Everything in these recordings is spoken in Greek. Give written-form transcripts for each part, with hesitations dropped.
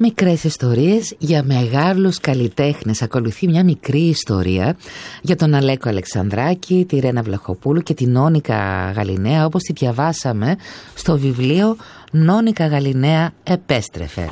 Μικρές ιστορίες για μεγάλους καλλιτέχνες. Ακολουθεί μια μικρή ιστορία για τον Αλέκο Αλεξανδράκη, τη Ρένα Βλαχοπούλου και την Νόνικα Γαλιναία, όπως τη διαβάσαμε στο βιβλίο «Νόνικα Γαλιναία επέστρεφε».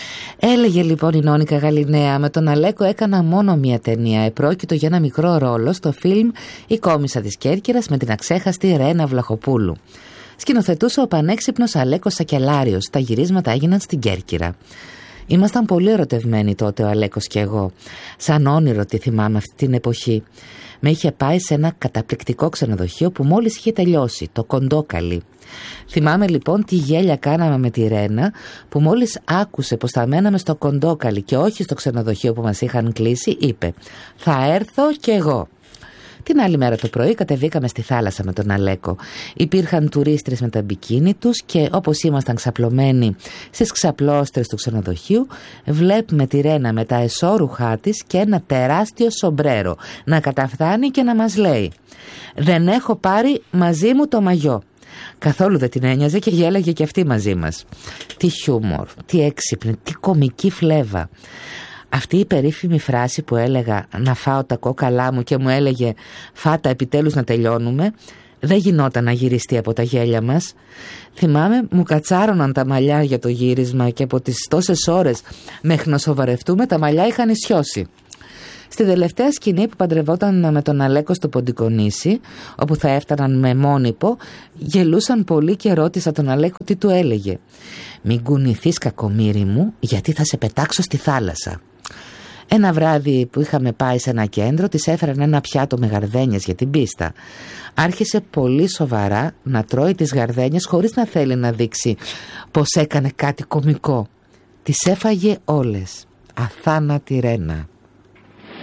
Έλεγε λοιπόν η Νόνικα Γαλιναία: με τον Αλέκο έκανα μόνο μία ταινία. Επρόκειτο για ένα μικρό ρόλο στο φιλμ «Η Κόμισσα της Κέρκυρας» με την αξέχαστη Ρένα Βλαχοπούλου. Σκηνοθετούσε ο πανέξυπνος Αλέκος Σακελάριος. Τα γυρίσματα έγιναν στην Κέρκυρα. Ήμασταν πολύ ερωτευμένοι τότε ο Αλέκος και εγώ. Σαν όνειρο τη θυμάμαι αυτή την εποχή. Με είχε πάει σε ένα καταπληκτικό ξενοδοχείο που μόλις είχε τελειώσει, το Κοντόκαλι. Θυμάμαι λοιπόν τι γέλια κάναμε με τη Ρένα που μόλις άκουσε πως θα μέναμε στο Κοντόκαλι και όχι στο ξενοδοχείο που μας είχαν κλείσει, είπε «Θα έρθω κι εγώ». Την άλλη μέρα το πρωί κατεβήκαμε στη θάλασσα με τον Αλέκο. Υπήρχαν τουρίστρες με τα μπικίνι τους και όπως ήμασταν ξαπλωμένοι στις ξαπλώστρες του ξενοδοχείου, βλέπουμε τη Ρένα με τα εσώρουχά της και ένα τεράστιο σομπρέρο να καταφθάνει και να μας λέει «Δεν έχω πάρει μαζί μου το μαγιό». Καθόλου δεν την ένοιαζε και γέλαγε και αυτή μαζί μας. Τι χιούμορ, τι έξυπνη, τι κομική φλέβα. Αυτή η περίφημη φράση που έλεγα να φάω τα κόκαλά μου και μου έλεγε «Φάτα επιτέλους να τελειώνουμε», δεν γινόταν να γυριστεί από τα γέλια μας. Θυμάμαι μου κατσάρωναν τα μαλλιά για το γύρισμα και από τις τόσες ώρες μέχρι να σοβαρευτούμε τα μαλλιά είχαν ισιώσει. Στη τελευταία σκηνή που παντρευόταν με τον Αλέκο στο Ποντικονήσι, όπου θα έφταναν με μόνιπο, γελούσαν πολύ και ρώτησα τον Αλέκο τι του έλεγε. «Μην κουνηθείς κακομοίρη μου, γιατί θα σε πετάξω στη θάλασσα». Ένα βράδυ που είχαμε πάει σε ένα κέντρο, της έφεραν ένα πιάτο με γαρδένιες για την πίστα. Άρχισε πολύ σοβαρά να τρώει τις γαρδένιες χωρίς να θέλει να δείξει πως έκανε κάτι κωμικό. Τις έφαγε όλες. Αθάνατη Ρένα.